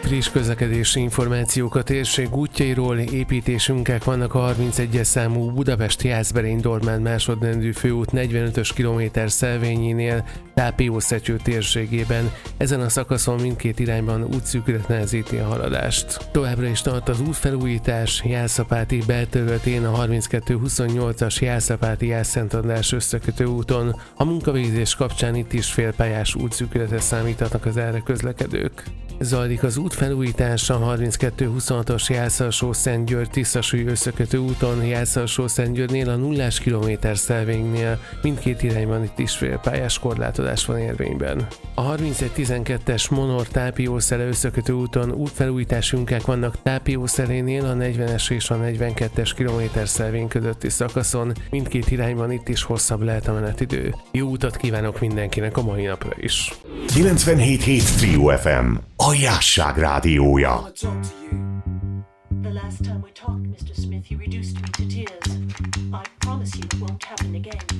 Friss közlekedési információk a térség útjairól. Építésünkek vannak a 31-es számú Budapest-Jászberény-Dormán másodrendű főút 45-ös kilométer Szelvényénél, Tápiószetyő térségében. Ezen a szakaszon mindkét irányban útszűkület nehezíti a haladást. Továbbra is tart az útfelújítás Jászapáti belterületén a 32-28-as Jászapáti-Jászszent András összekötő úton. A munkavégzés kapcsán itt is félpályás útszűkületre számíthatnak az erre közlekedők. Zajlik az útfelújítás a 32-26-os Jász-Alsó-Szentgyörgy-Tiszasúly összekötő úton, Jász-Alsó-Szentgyörgynél a 0 kilométer Szelvénynél. Mindkét irányban itt is félpályás korlátozás van érvényben. A 31-12-es Monor-Tápiószele összekötő úton útfelújításunkák vannak Tápiószelénél a 40-es és a 42-es kilométer Szelvény közötti szakaszon. Mindkét irányban itt is hosszabb lehet a menetidő. Jó utat kívánok mindenkinek a mai napra is! 97.7 Trio FM, a Jásság rádiója. The last time we talked, Mr. Smith, you reduced me to tears. I promise you it won't happen again.